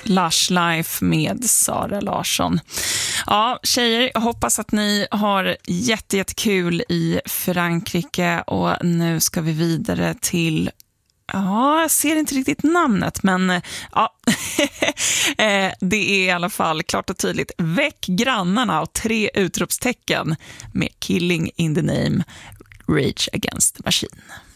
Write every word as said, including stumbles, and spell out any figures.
Lush Life med Sara Larsson. Ja, tjejer, jag hoppas att ni har jätte, jättekul i Frankrike, och nu ska vi vidare till... Ja, jag ser inte riktigt namnet, men ja, det är i alla fall klart och tydligt. Väck grannarna och tre utropstecken med Killing in the Name, Rage Against the Machine.